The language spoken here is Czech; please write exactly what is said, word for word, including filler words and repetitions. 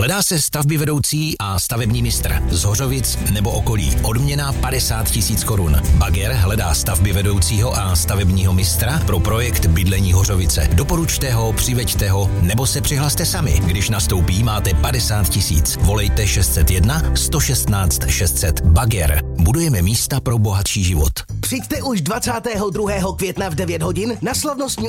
Hledá se stavby vedoucí a stavební mistr z Hořovic nebo okolí. Odměna padesát tisíc korun. Bagger hledá stavby vedoucího a stavebního mistra pro projekt Bydlení Hořovice. Doporučte ho, přiveďte ho nebo se přihlaste sami. Když nastoupí, máte padesát tisíc. Volejte šest set jedna sto šestnáct šest set. Bagger. Budujeme místa pro bohatší život. Přijďte už dvacátého druhého května v devět hodin na slavnostní